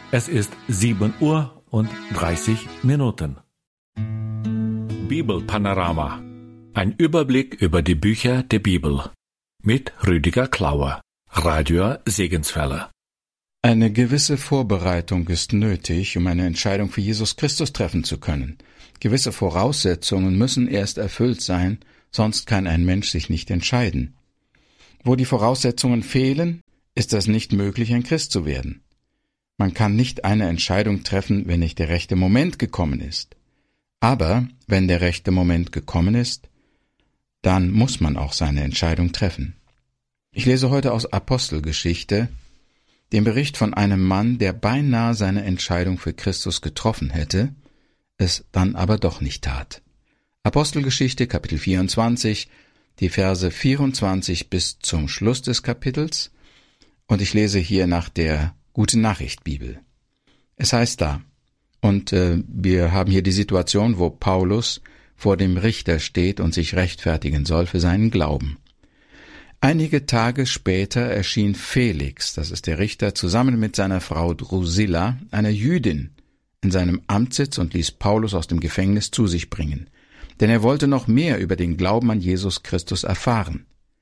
Es ist 7:30 Uhr. Bibelpanorama. Ein Überblick über die Bücher der Bibel. Mit Rüdiger Klauer, Radio Segenswelle. Eine gewisse Vorbereitung ist nötig, um eine Entscheidung für Jesus Christus treffen zu können. Gewisse Voraussetzungen müssen erst erfüllt sein, sonst kann ein Mensch sich nicht entscheiden. Wo die Voraussetzungen fehlen, ist es nicht möglich, ein Christ zu werden. Man kann nicht eine Entscheidung treffen, wenn nicht der rechte Moment gekommen ist. Aber wenn der rechte Moment gekommen ist, dann muss man auch seine Entscheidung treffen. Ich lese heute aus Apostelgeschichte den Bericht von einem Mann, der beinahe seine Entscheidung für Christus getroffen hätte, es dann aber doch nicht tat. Apostelgeschichte, Kapitel 24, die Verse 24 bis zum Schluss des Kapitels, und ich lese hier nach der Gute-Nachricht-Bibel. Es heißt da, und wir haben hier die Situation, wo Paulus vor dem Richter steht und sich rechtfertigen soll für seinen Glauben. Einige Tage später erschien Felix, das ist der Richter, zusammen mit seiner Frau Drusilla, einer Jüdin, in seinem Amtssitz und ließ Paulus aus dem Gefängnis zu sich bringen, denn er wollte noch mehr über den Glauben an Jesus Christus erfahren.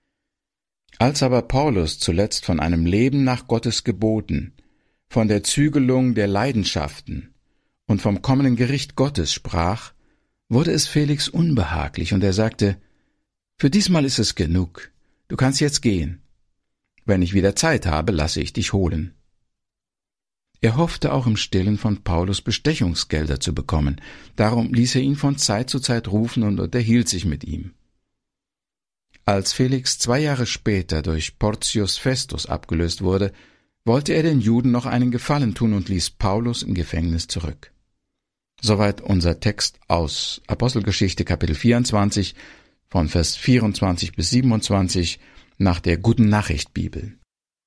Als aber Paulus zuletzt von einem Leben nach Gottes Geboten, von der Zügelung der Leidenschaften und vom kommenden Gericht Gottes sprach, wurde es Felix unbehaglich, und er sagte, »Für diesmal ist es genug. Du kannst jetzt gehen. Wenn ich wieder Zeit habe, lasse ich dich holen.« Er hoffte auch im Stillen von Paulus Bestechungsgelder zu bekommen. Darum ließ er ihn von Zeit zu Zeit rufen und unterhielt sich mit ihm. Als Felix 2 Jahre später durch Porcius Festus abgelöst wurde, wollte er den Juden noch einen Gefallen tun und ließ Paulus im Gefängnis zurück. Soweit unser Text aus Apostelgeschichte Kapitel 24, von Vers 24 bis 27 nach der Guten-Nachricht-Bibel.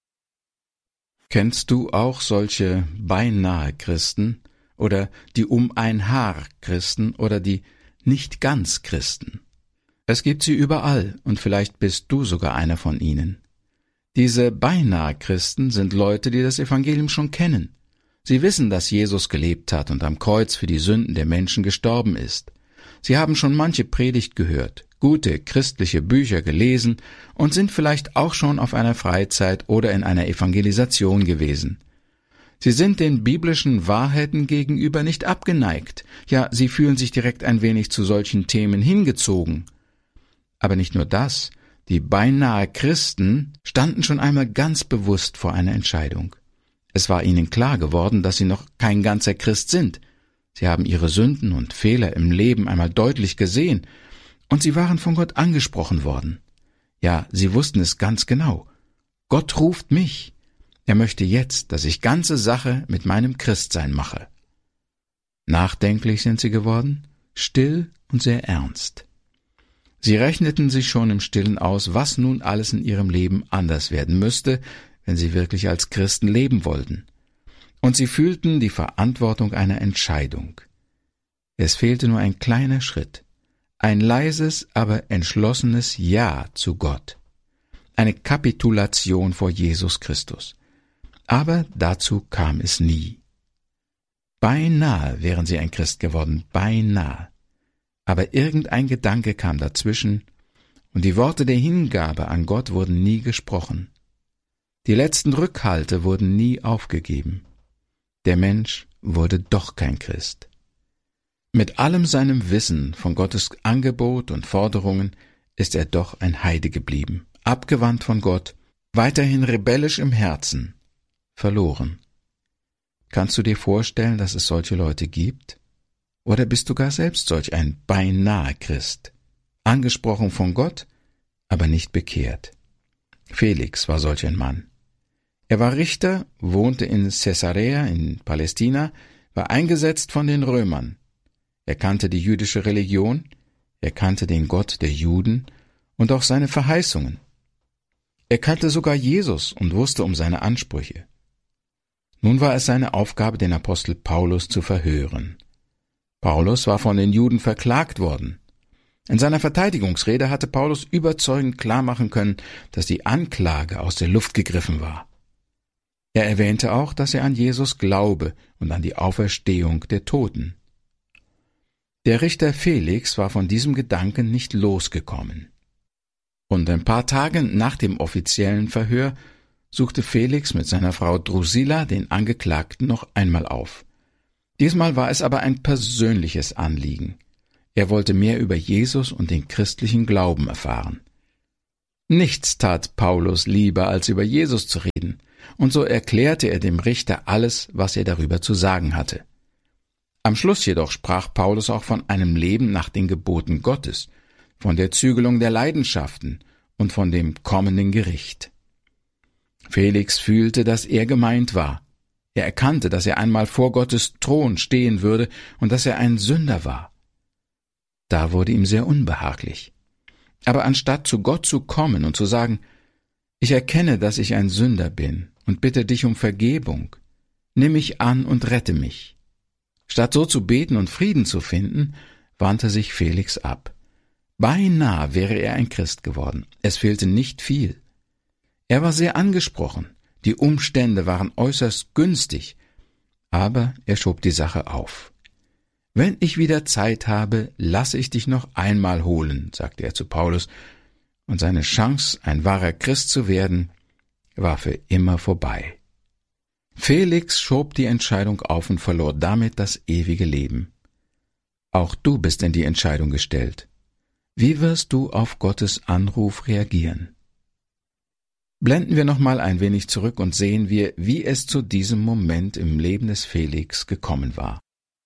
Kennst du auch solche Beinahe-Christen oder die Um-ein-Haar-Christen oder die Nicht-ganz-Christen? Es gibt sie überall, und vielleicht bist du sogar einer von ihnen. Diese Beinahe-Christen sind Leute, die das Evangelium schon kennen. Sie wissen, dass Jesus gelebt hat und am Kreuz für die Sünden der Menschen gestorben ist. Sie haben schon manche Predigt gehört, gute christliche Bücher gelesen und sind vielleicht auch schon auf einer Freizeit oder in einer Evangelisation gewesen. Sie sind den biblischen Wahrheiten gegenüber nicht abgeneigt, ja, sie fühlen sich direkt ein wenig zu solchen Themen hingezogen. Aber nicht nur das, die beinahe Christen standen schon einmal ganz bewusst vor einer Entscheidung. Es war ihnen klar geworden, dass sie noch kein ganzer Christ sind. Sie haben ihre Sünden und Fehler im Leben einmal deutlich gesehen, und sie waren von Gott angesprochen worden. Ja, sie wussten es ganz genau. Gott ruft mich. Er möchte jetzt, dass ich ganze Sache mit meinem Christsein mache. Nachdenklich sind sie geworden, still und sehr ernst. Sie rechneten sich schon im Stillen aus, was nun alles in ihrem Leben anders werden müsste, wenn sie wirklich als Christen leben wollten. Und sie fühlten die Verantwortung einer Entscheidung. Es fehlte nur ein kleiner Schritt. Ein leises, aber entschlossenes Ja zu Gott. Eine Kapitulation vor Jesus Christus. Aber dazu kam es nie. Beinahe wären sie ein Christ geworden, beinahe. Aber irgendein Gedanke kam dazwischen, und die Worte der Hingabe an Gott wurden nie gesprochen. Die letzten Rückhalte wurden nie aufgegeben. Der Mensch wurde doch kein Christ. Mit allem seinem Wissen von Gottes Angebot und Forderungen ist er doch ein Heide geblieben, abgewandt von Gott, weiterhin rebellisch im Herzen, verloren. Kannst du dir vorstellen, dass es solche Leute gibt? Oder bist du gar selbst solch ein beinahe Christ, angesprochen von Gott, aber nicht bekehrt? Felix war solch ein Mann. Er war Richter, wohnte in Caesarea in Palästina, war eingesetzt von den Römern. Er kannte die jüdische Religion, er kannte den Gott der Juden und auch seine Verheißungen. Er kannte sogar Jesus und wusste um seine Ansprüche. Nun war es seine Aufgabe, den Apostel Paulus zu verhören. Paulus war von den Juden verklagt worden. In seiner Verteidigungsrede hatte Paulus überzeugend klarmachen können, dass die Anklage aus der Luft gegriffen war. Er erwähnte auch, dass er an Jesus glaube und an die Auferstehung der Toten. Der Richter Felix war von diesem Gedanken nicht losgekommen. Und ein paar Tage nach dem offiziellen Verhör suchte Felix mit seiner Frau Drusilla den Angeklagten noch einmal auf. Diesmal war es aber ein persönliches Anliegen. Er wollte mehr über Jesus und den christlichen Glauben erfahren. Nichts tat Paulus lieber, als über Jesus zu reden, und so erklärte er dem Richter alles, was er darüber zu sagen hatte. Am Schluss jedoch sprach Paulus auch von einem Leben nach den Geboten Gottes, von der Zügelung der Leidenschaften und von dem kommenden Gericht. Felix fühlte, dass er gemeint war. Er erkannte, dass er einmal vor Gottes Thron stehen würde und dass er ein Sünder war. Da wurde ihm sehr unbehaglich. Aber anstatt zu Gott zu kommen und zu sagen, »Ich erkenne, dass ich ein Sünder bin und bitte dich um Vergebung. Nimm mich an und rette mich.« Statt so zu beten und Frieden zu finden, wandte sich Felix ab. Beinahe wäre er ein Christ geworden. Es fehlte nicht viel. Er war sehr angesprochen. Die Umstände waren äußerst günstig. Aber er schob die Sache auf. »Wenn ich wieder Zeit habe, lasse ich dich noch einmal holen«, sagte er zu Paulus, und seine Chance, ein wahrer Christ zu werden, war für immer vorbei. Felix schob die Entscheidung auf und verlor damit das ewige Leben. Auch du bist in die Entscheidung gestellt. Wie wirst du auf Gottes Anruf reagieren? Blenden wir nochmal ein wenig zurück und sehen wir, wie es zu diesem Moment im Leben des Felix gekommen war.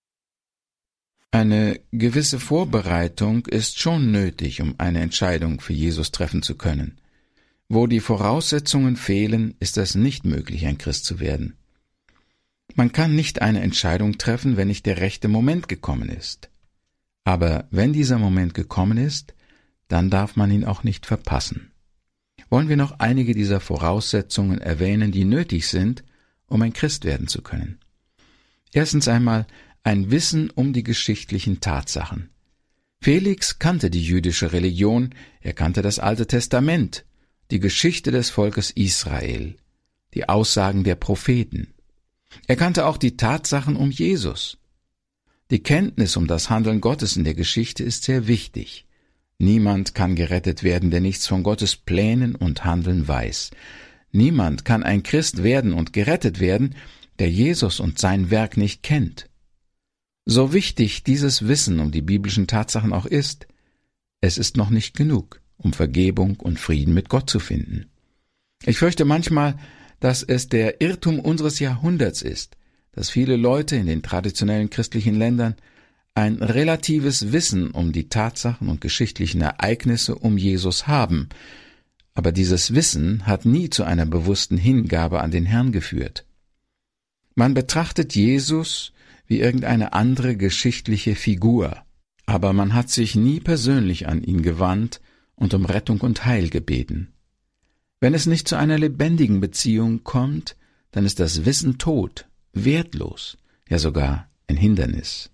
Eine gewisse Vorbereitung ist schon nötig, um eine Entscheidung für Jesus treffen zu können. Wo die Voraussetzungen fehlen, ist es nicht möglich, ein Christ zu werden. Man kann nicht eine Entscheidung treffen, wenn nicht der rechte Moment gekommen ist. Aber wenn dieser Moment gekommen ist, dann darf man ihn auch nicht verpassen. Wollen wir noch einige dieser Voraussetzungen erwähnen, die nötig sind, um ein Christ werden zu können. Erstens einmal ein Wissen um die geschichtlichen Tatsachen. Felix kannte die jüdische Religion, er kannte das Alte Testament, die Geschichte des Volkes Israel, die Aussagen der Propheten. Er kannte auch die Tatsachen um Jesus. Die Kenntnis um das Handeln Gottes in der Geschichte ist sehr wichtig. Niemand kann gerettet werden, der nichts von Gottes Plänen und Handeln weiß. Niemand kann ein Christ werden und gerettet werden, der Jesus und sein Werk nicht kennt. So wichtig dieses Wissen um die biblischen Tatsachen auch ist, es ist noch nicht genug, um Vergebung und Frieden mit Gott zu finden. Ich fürchte manchmal, dass es der Irrtum unseres Jahrhunderts ist, dass viele Leute in den traditionellen christlichen Ländern ein relatives Wissen um die Tatsachen und geschichtlichen Ereignisse um Jesus haben, aber dieses Wissen hat nie zu einer bewussten Hingabe an den Herrn geführt. Man betrachtet Jesus wie irgendeine andere geschichtliche Figur, aber man hat sich nie persönlich an ihn gewandt und um Rettung und Heil gebeten. Wenn es nicht zu einer lebendigen Beziehung kommt, dann ist das Wissen tot, wertlos, ja sogar ein Hindernis.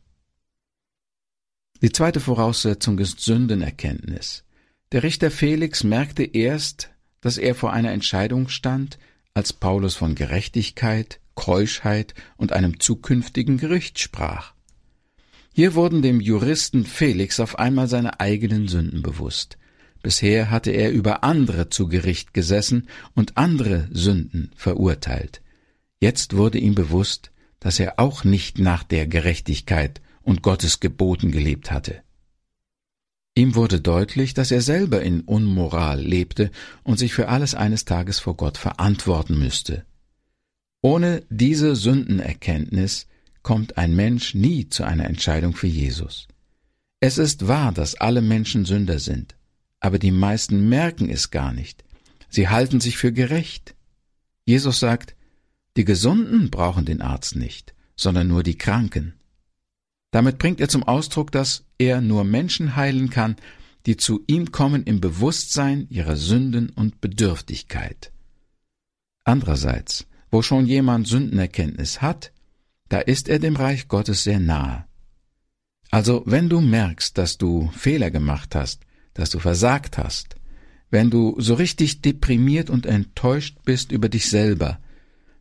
Die zweite Voraussetzung ist Sündenerkenntnis. Der Richter Felix merkte erst, dass er vor einer Entscheidung stand, als Paulus von Gerechtigkeit, Keuschheit und einem zukünftigen Gericht sprach. Hier wurden dem Juristen Felix auf einmal seine eigenen Sünden bewusst. Bisher hatte er über andere zu Gericht gesessen und andere Sünden verurteilt. Jetzt wurde ihm bewusst, dass er auch nicht nach der Gerechtigkeit und Gottes Geboten gelebt hatte. Ihm wurde deutlich, dass er selber in Unmoral lebte und sich für alles eines Tages vor Gott verantworten müsste. Ohne diese Sündenerkenntnis kommt ein Mensch nie zu einer Entscheidung für Jesus. Es ist wahr, dass alle Menschen Sünder sind, aber die meisten merken es gar nicht. Sie halten sich für gerecht. Jesus sagt, die Gesunden brauchen den Arzt nicht, sondern nur die Kranken. Damit bringt er zum Ausdruck, dass er nur Menschen heilen kann, die zu ihm kommen im Bewusstsein ihrer Sünden und Bedürftigkeit. Andererseits, wo schon jemand Sündenerkenntnis hat, da ist er dem Reich Gottes sehr nahe. Also wenn du merkst, dass du Fehler gemacht hast, dass du versagt hast, wenn du so richtig deprimiert und enttäuscht bist über dich selber,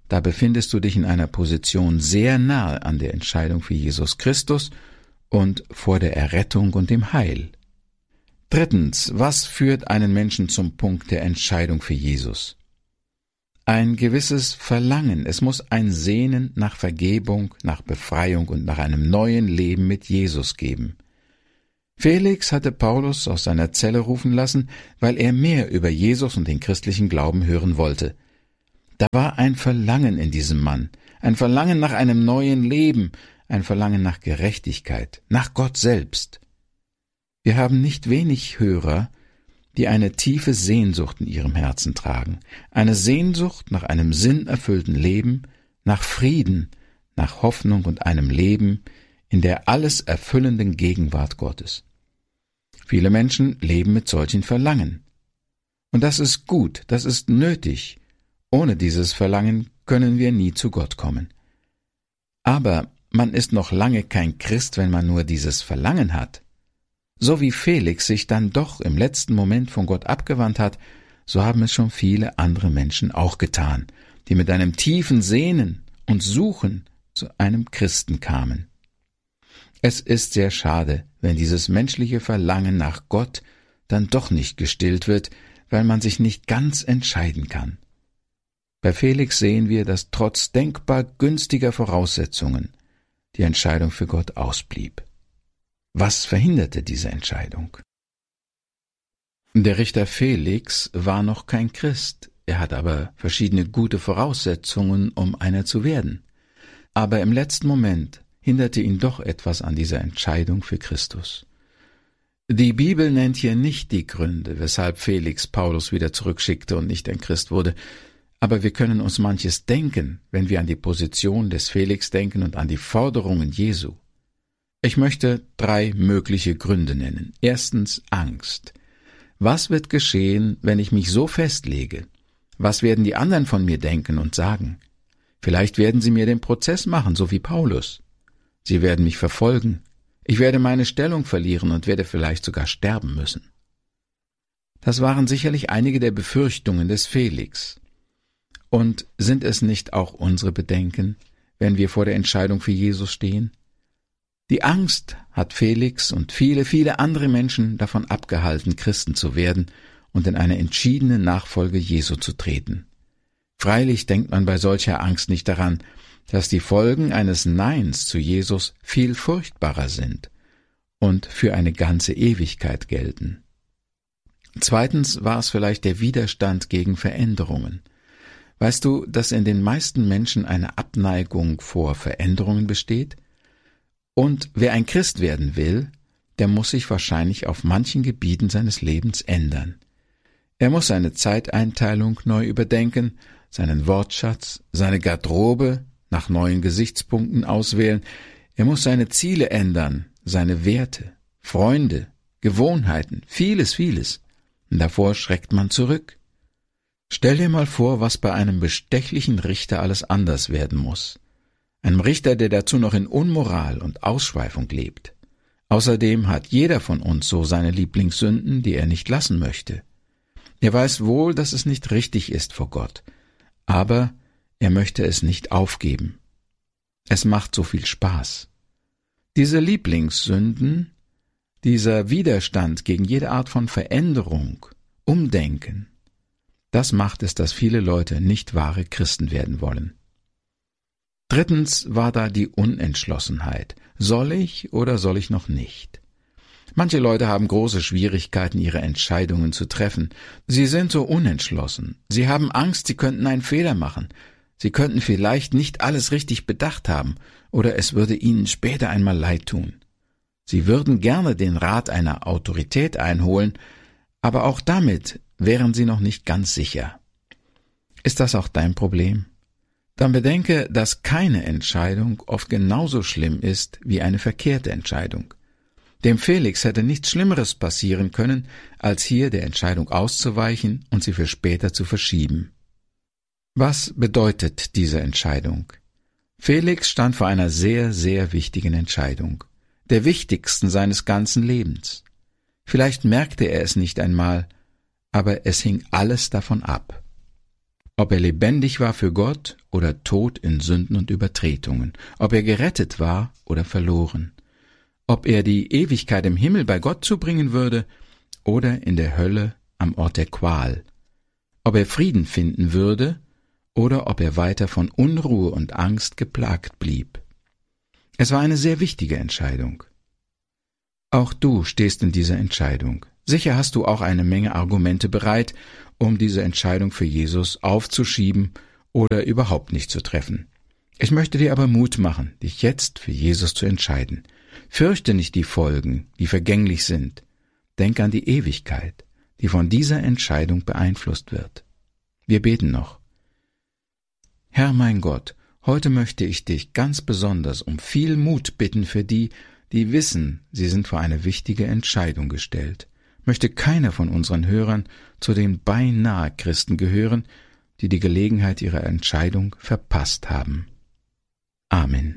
da befindest du dich in einer Position sehr nahe an der Entscheidung für Jesus Christus und vor der Errettung und dem Heil. Drittens, was führt einen Menschen zum Punkt der Entscheidung für Jesus? Ein gewisses Verlangen, es muss ein Sehnen nach Vergebung, nach Befreiung und nach einem neuen Leben mit Jesus geben. Felix hatte Paulus aus seiner Zelle rufen lassen, weil er mehr über Jesus und den christlichen Glauben hören wollte. Da war ein Verlangen in diesem Mann, ein Verlangen nach einem neuen Leben, ein Verlangen nach Gerechtigkeit, nach Gott selbst. Wir haben nicht wenig Hörer, die eine tiefe Sehnsucht in ihrem Herzen tragen, eine Sehnsucht nach einem sinnerfüllten Leben, nach Frieden, nach Hoffnung und einem Leben in der alles erfüllenden Gegenwart Gottes. Viele Menschen leben mit solchen Verlangen. Und das ist gut, das ist nötig. Ohne dieses Verlangen können wir nie zu Gott kommen. Aber man ist noch lange kein Christ, wenn man nur dieses Verlangen hat. So wie Felix sich dann doch im letzten Moment von Gott abgewandt hat, so haben es schon viele andere Menschen auch getan, die mit einem tiefen Sehnen und Suchen zu einem Christen kamen. Es ist sehr schade, wenn dieses menschliche Verlangen nach Gott dann doch nicht gestillt wird, weil man sich nicht ganz entscheiden kann. Bei Felix sehen wir, dass trotz denkbar günstiger Voraussetzungen die Entscheidung für Gott ausblieb. Was verhinderte diese Entscheidung? Der Richter Felix war noch kein Christ, er hat aber verschiedene gute Voraussetzungen, um einer zu werden. Aber im letzten Moment hinderte ihn doch etwas an dieser Entscheidung für Christus. Die Bibel nennt hier nicht die Gründe, weshalb Felix Paulus wieder zurückschickte und nicht ein Christ wurde, aber wir können uns manches denken, wenn wir an die Position des Felix denken und an die Forderungen Jesu. Ich möchte 3 mögliche Gründe nennen. Erstens Angst. Was wird geschehen, wenn ich mich so festlege? Was werden die anderen von mir denken und sagen? Vielleicht werden sie mir den Prozess machen, so wie Paulus. Sie werden mich verfolgen. Ich werde meine Stellung verlieren und werde vielleicht sogar sterben müssen. Das waren sicherlich einige der Befürchtungen des Felix. Und sind es nicht auch unsere Bedenken, wenn wir vor der Entscheidung für Jesus stehen? Die Angst hat Felix und viele, viele andere Menschen davon abgehalten, Christen zu werden und in eine entschiedene Nachfolge Jesu zu treten. Freilich denkt man bei solcher Angst nicht daran, dass die Folgen eines Neins zu Jesus viel furchtbarer sind und für eine ganze Ewigkeit gelten. Zweitens war es vielleicht der Widerstand gegen Veränderungen. Weißt du, dass in den meisten Menschen eine Abneigung vor Veränderungen besteht? Und wer ein Christ werden will, der muss sich wahrscheinlich auf manchen Gebieten seines Lebens ändern. Er muss seine Zeiteinteilung neu überdenken, seinen Wortschatz, seine Garderobe nach neuen Gesichtspunkten auswählen. Er muss seine Ziele ändern, seine Werte, Freunde, Gewohnheiten, vieles, vieles. Und davor schreckt man zurück. Stell dir mal vor, was bei einem bestechlichen Richter alles anders werden muss. Einem Richter, der dazu noch in Unmoral und Ausschweifung lebt. Außerdem hat jeder von uns so seine Lieblingssünden, die er nicht lassen möchte. Er weiß wohl, dass es nicht richtig ist vor Gott, aber er möchte es nicht aufgeben. Es macht so viel Spaß. Diese Lieblingssünden, dieser Widerstand gegen jede Art von Veränderung, Umdenken, das macht es, dass viele Leute nicht wahre Christen werden wollen. Drittens war da die Unentschlossenheit. Soll ich oder soll ich noch nicht? Manche Leute haben große Schwierigkeiten, ihre Entscheidungen zu treffen. Sie sind so unentschlossen. Sie haben Angst, sie könnten einen Fehler machen. Sie könnten vielleicht nicht alles richtig bedacht haben, oder es würde ihnen später einmal leid tun. Sie würden gerne den Rat einer Autorität einholen, aber auch damit wären sie noch nicht ganz sicher. Ist das auch dein Problem? Dann bedenke, dass keine Entscheidung oft genauso schlimm ist wie eine verkehrte Entscheidung. Dem Felix hätte nichts Schlimmeres passieren können, als hier der Entscheidung auszuweichen und sie für später zu verschieben. Was bedeutet diese Entscheidung? Felix stand vor einer sehr, sehr wichtigen Entscheidung, der wichtigsten seines ganzen Lebens. Vielleicht merkte er es nicht einmal, aber es hing alles davon ab. Ob er lebendig war für Gott oder tot in Sünden und Übertretungen, ob er gerettet war oder verloren, ob er die Ewigkeit im Himmel bei Gott zubringen würde oder in der Hölle am Ort der Qual, ob er Frieden finden würde oder ob er weiter von Unruhe und Angst geplagt blieb. Es war eine sehr wichtige Entscheidung. Auch du stehst in dieser Entscheidung. Sicher hast du auch eine Menge Argumente bereit, um diese Entscheidung für Jesus aufzuschieben oder überhaupt nicht zu treffen. Ich möchte dir aber Mut machen, dich jetzt für Jesus zu entscheiden. Fürchte nicht die Folgen, die vergänglich sind. Denk an die Ewigkeit, die von dieser Entscheidung beeinflusst wird. Wir beten noch. Herr mein Gott, heute möchte ich dich ganz besonders um viel Mut bitten für die, die wissen, sie sind vor eine wichtige Entscheidung gestellt. Möchte keiner von unseren Hörern zu den beinahe Christen gehören, die die Gelegenheit ihrer Entscheidung verpasst haben. Amen.